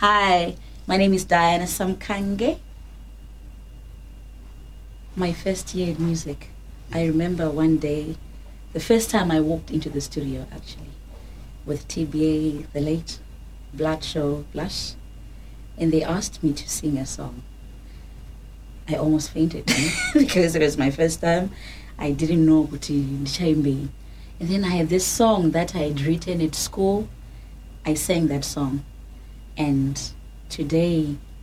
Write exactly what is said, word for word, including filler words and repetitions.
Hi, my name is Diana Samkange. My first year in music. I remember one day, the first time I walked into the studio actually, with T B A, the late Blood Show Blush, and they asked me to sing a song. I almost fainted because it was my first time. I didn't know Kuti Chaimbe. And then I had this song that I had written at school. I sang that song. And today